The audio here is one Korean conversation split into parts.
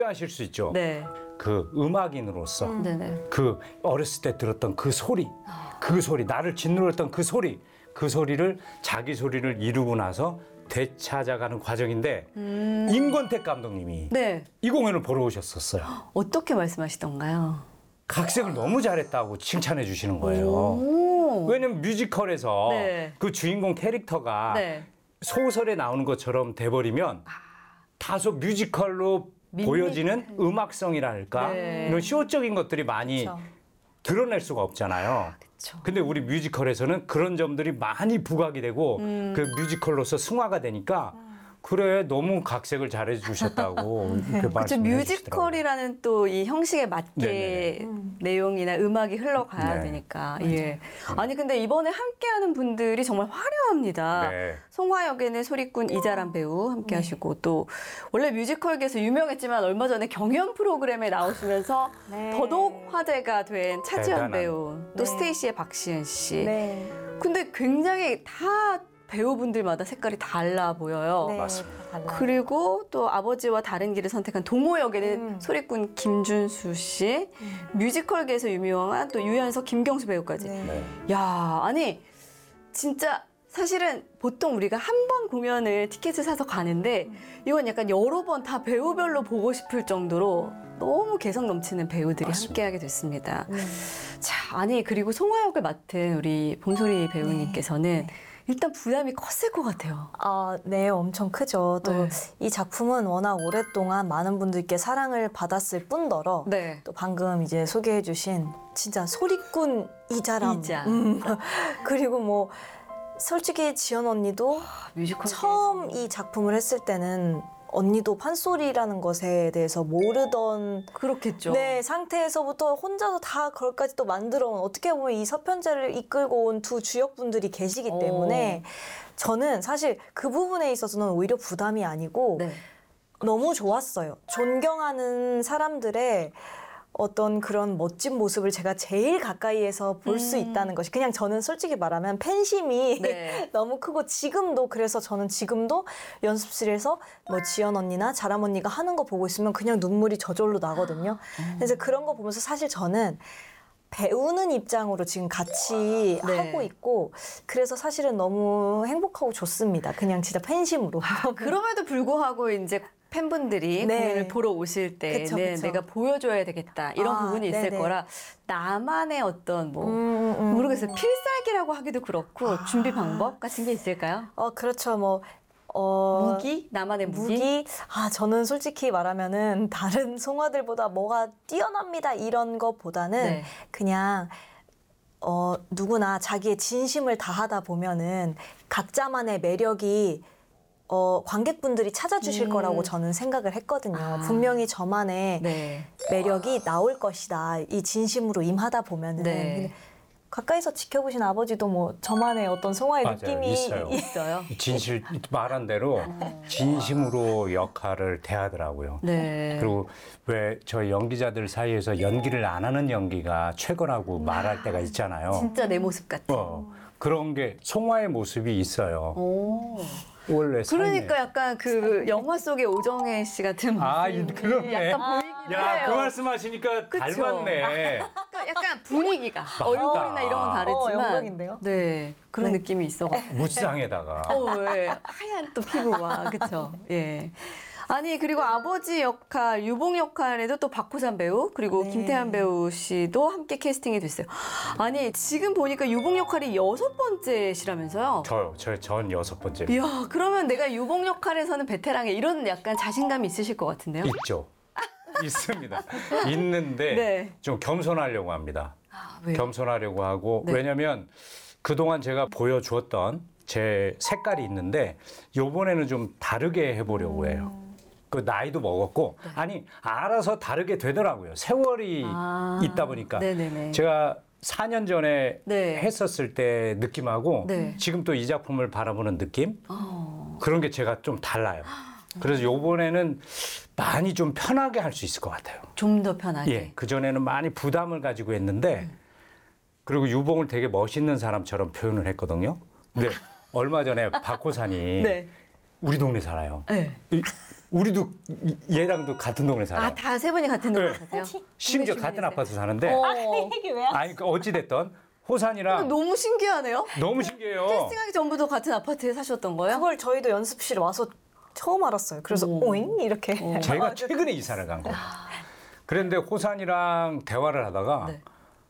하실 수 있죠. 네. 그 음악인으로서 네네. 그 어렸을 때 들었던 그 소리, 그 소리, 나를 짓눌렀던 그 소리, 그 소리를 자기 소리를 이루고 나서 되찾아가는 과정인데 임권택 감독님이 네. 이 공연을 보러 오셨었어요. 어떻게 말씀하시던가요? 각색을 너무 잘했다고 칭찬해 주시는 거예요. 오. 왜냐면 뮤지컬에서 네. 그 주인공 캐릭터가 네. 소설에 나오는 것처럼 돼버리면 다소 뮤지컬로 보여지는 음악성이랄까 네. 이런 쇼적인 것들이 많이 그쵸. 드러낼 수가 없잖아요. 그쵸. 근데 우리 뮤지컬에서는 그런 점들이 많이 부각이 되고 그 뮤지컬로서 승화가 되니까 그래 너무 각색을 잘해 주셨다고 이렇게 그쵸, 말씀해 주시더라고요. 뮤지컬이라는 또 이 형식에 맞게 네네네. 내용이나 음악이 흘러가야 네. 되니까. 예. 아니 근데 이번에 함께하는 분들이 정말 화려합니다. 네. 송화역에는 소리꾼 이자람 배우 함께하시고 또 원래 뮤지컬계에서 유명했지만 얼마 전에 경연 프로그램에 나오시면서 네. 더더욱 화제가 된 차지현 대단한. 배우, 또 네. 스테이시의 박시은 씨. 네. 근데 굉장히 다 배우분들마다 색깔이 달라 보여요. 네. 맞습니다. 달라요. 그리고 또 아버지와 다른 길을 선택한 동호 역에는 소리꾼 김준수 씨, 뮤지컬계에서 유명한 또 유연석, 김경수 배우까지. 네. 네. 야, 아니 진짜 사실은 보통 우리가 한 번 공연을 티켓을 사서 가는데 이건 약간 여러 번 다 배우별로 보고 싶을 정도로 너무 개성 넘치는 배우들이 맞습니다. 함께하게 됐습니다. 네. 자, 아니 그리고 송화역을 맡은 우리 본소리 배우님께서는 일단 부담이 컸을 것 같아요. 네, 엄청 크죠. 또 네. 이 작품은 워낙 오랫동안 많은 분들께 사랑을 받았을 뿐더러 네. 또 방금 이제 소개해주신 진짜 소리꾼 이자람. 이자. 그리고 뭐 솔직히 지연 언니도 뮤지컬 처음 이 작품을 했을 때는 언니도 판소리라는 것에 대해서 모르던 그렇겠죠. 네, 상태에서부터 혼자서 다 그걸까지 또 만들어 온 어떻게 보면 이 서편제를 이끌고 온 두 주역분들이 계시기 때문에 저는 사실 그 부분에 있어서는 오히려 부담이 아니고 네. 너무 좋았어요. 존경하는 사람들의 어떤 그런 멋진 모습을 제가 제일 가까이에서 볼 수 있다는 것이 그냥 저는 솔직히 말하면 팬심이 네. 너무 크고 지금도 그래서 저는 지금도 연습실에서 뭐 지연 언니나 자람 언니가 하는 거 보고 있으면 그냥 눈물이 저절로 나거든요. 그래서 그런 거 보면서 사실 저는 배우는 입장으로 지금 같이 네. 하고 있고 그래서 사실은 너무 행복하고 좋습니다. 그냥 진짜 팬심으로. 그럼에도 불구하고 이제 팬분들이 네. 공연을 보러 오실 때는 그쵸, 그쵸. 내가 보여줘야 되겠다 이런 부분이 있을 네네. 거라 나만의 어떤 뭐 모르겠어요 필살기라고 하기도 그렇고 준비 방법 같은 게 있을까요? 그렇죠. 뭐 무기? 나만의 무기? 저는 솔직히 말하면은 다른 송화들보다 뭐가 뛰어납니다 이런 것보다는 네. 그냥 누구나 자기의 진심을 다하다 보면은 각자만의 매력이 관객분들이 찾아주실 거라고 저는 생각을 했거든요. 분명히 저만의 네. 매력이 나올 것이다. 이 진심으로 임하다 보면은. 네. 근데 가까이서 지켜보신 아버지도 뭐 저만의 어떤 송화의 맞아요. 느낌이 있어요. 있어요. 진실 말한 대로 진심으로 역할을 대하더라고요. 네. 그리고 왜 저희 연기자들 사이에서 연기를 안 하는 연기가 최고라고 말할 때가 있잖아요. 진짜 내 모습 같아. 그런 게 송화의 모습이 있어요. 오. 원래 그러니까 약간 그 영화 속의 오정혜 씨 같은 모습이 그러네. 약간 보이긴 야, 해요. 그 말씀하시니까 그쵸? 닮았네. 그러니까 약간 분위기가 얼굴이나 이런 건 다르지만 영광인데요? 네 그런 느낌이 있어가지고 무쌍에다가. 예. 하얀 또 피부와 그렇죠. 예. 아니 그리고 아버지 역할 유봉 역할에도 또 박호산 배우 그리고 네. 김태한 배우 씨도 함께 캐스팅이 됐어요. 아니 지금 보니까 유봉 역할이 6번째시라면서요? 전 6번째. 이야 그러면 내가 유봉 역할에서는 베테랑에 이런 약간 자신감이 있으실 것 같은데요? 있죠. 있습니다. 있는데 네. 좀 겸손하려고 합니다. 왜요? 겸손하려고 하고 네. 왜냐면 그동안 제가 보여주었던 제 색깔이 있는데 요번에는 좀 다르게 해보려고 해요. 그 나이도 먹었고 아니 알아서 다르게 되더라고요. 세월이 있다 보니까 네네네. 제가 4년 전에 네. 했었을 때 느낌하고 네. 지금 또 이 작품을 바라보는 느낌 그런 게 제가 좀 달라요. 그래서 요번에는 많이 좀 편하게 할 수 있을 것 같아요. 좀 더 편하게. 예, 그전에는 많이 부담을 가지고 했는데 그리고 유봉을 되게 멋있는 사람처럼 표현을 했거든요. 근데 얼마 전에 박호산이 네. 우리 동네 살아요. 네. 우리도 얘랑도 같은 동네 살아요. 아, 다 세 분이 같은 동네 네. 사세요? 심지어 동네 같은 주민이세요? 아파트 사는데 이게 왜? 아니 그 어찌 됐던 호산이랑 너무 신기하네요. 너무 신기해요. 캐스팅하기 전부터 같은 아파트에 사셨던 거예요? 그걸 저희도 연습실에 와서 처음 알았어요. 그래서 어머. 오잉 이렇게. 제가 최근에 이사를 간 거예요. 그런데 호산이랑 대화를 하다가 네.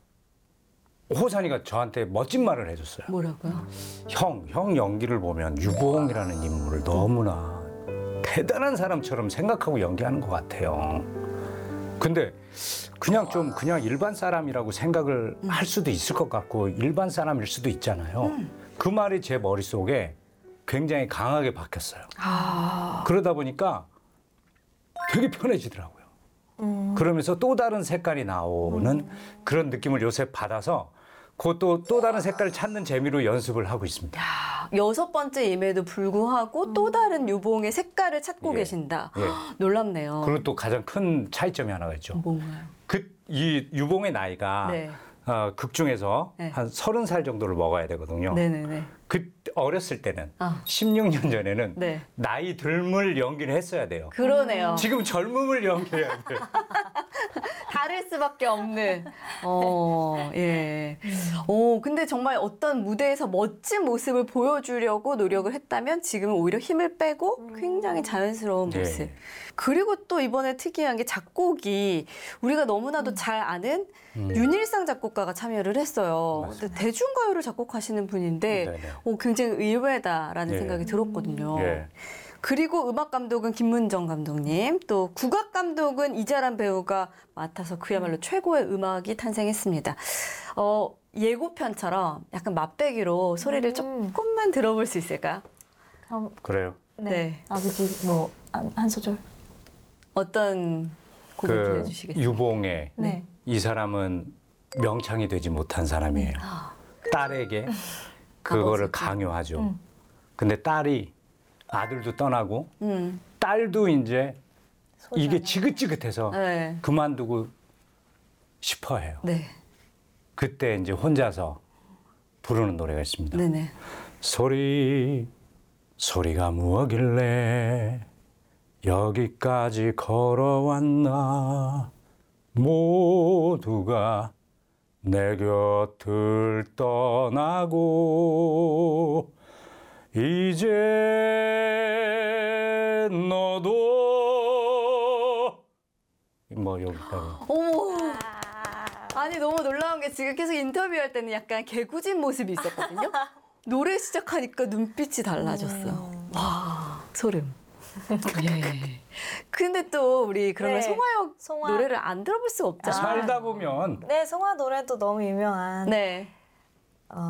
호산이가 저한테 멋진 말을 해줬어요. 뭐라고요? 형 연기를 보면 유보홍이라는 인물을 너무나 대단한 사람처럼 생각하고 연기하는 것 같아요. 근데 그냥 일반 사람이라고 생각을 할 수도 있을 것 같고 일반 사람일 수도 있잖아요. 그 말이 제 머릿속에 굉장히 강하게 박혔어요. 아, 그러다 보니까 되게 편해지더라고요. 그러면서 또 다른 색깔이 나오는 그런 느낌을 요새 받아서 그것도 또 다른 색깔을 찾는 재미로 연습을 하고 있습니다. 여섯 번째임에도 불구하고 또 다른 유봉의 색깔을 찾고 예. 계신다. 예. 놀랍네요. 그리고 또 가장 큰 차이점이 하나가 있죠. 뭔가요? 이 유봉의 나이가 네. 극 중에서 네. 한 30살 정도를 먹어야 되거든요. 네네네. 그 어렸을 때는 아. 16년 전에는 네. 나이 들물 연기를 했어야 돼요. 그러네요. 지금 젊음을 연기해야 돼요. 다를 수밖에 없는. 예. 근데 정말 어떤 무대에서 멋진 모습을 보여주려고 노력을 했다면 지금은 오히려 힘을 빼고 굉장히 자연스러운 네. 모습. 그리고 또 이번에 특이한 게 작곡이 우리가 너무나도 잘 아는 윤일상 작곡가가 참여를 했어요. 근데 대중가요를 작곡하시는 분인데 네네. 굉장히 의외다라는 예. 생각이 들었거든요. 예. 그리고 음악 감독은 김문정 감독님, 또 국악 감독은 이자란 배우가 맡아서 그야말로 최고의 음악이 탄생했습니다. 예고편처럼 약간 맛배기로 소리를 조금만 들어볼 수 있을까요? 그럼 그래요. 네. 아버지 뭐 한 소절. 어떤 곡을 그 들려주시겠어요? 유봉의 네. 이 사람은 명창이 되지 못한 사람이에요. 딸에게 그거를 아버지께. 강요하죠. 근데 딸이 아들도 떠나고 음, 딸도 이제 이게 소절을. 지긋지긋해서 네. 그만두고 싶어 해요. 네. 그때 이제 혼자서 부르는 노래가 있습니다. 네네. 소리가 무엇길래 여기까지 걸어왔나 모두가 내 곁을 떠나고 이제 너도 뭐 여기까지 어머! 아니, 너무 놀라운 게 지금 계속 인터뷰할 때는 약간 개구진 모습이 있었거든요. 노래 시작하니까 눈빛이 달라졌어요. 와, 소름. 예. 근데 또 우리 그러면 네. 송하역 송하. 노래를 안 들어볼 수 없잖아요. 살다 보면 네, 송화 노래도 너무 유명한. 네.